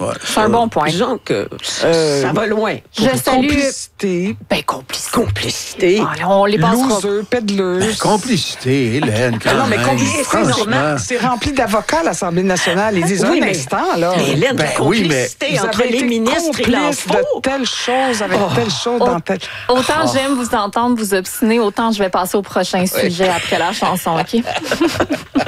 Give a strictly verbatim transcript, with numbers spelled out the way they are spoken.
Ouais, C'est un bon point. Disons que Euh, ça va loin. Je salue... Complicité. Ben, complicité. Complicité. Ah, on les passera. Loser, pédeleuse. complicité, Hélène, quand Non, mais même. complicité, Franchement. c'est rempli d'avocats, l'Assemblée nationale. Ils disent Oui, un mais- instant, là. Mais Hélène, Ben la oui, mais complicité Vous entre avez les été ministres, il en complice faut. de telle chose avec telle chose Oh. dans telle... Autant j'aime vous entendre vous obstiner, autant je vais passer au prochain sujet après la chanson, OK?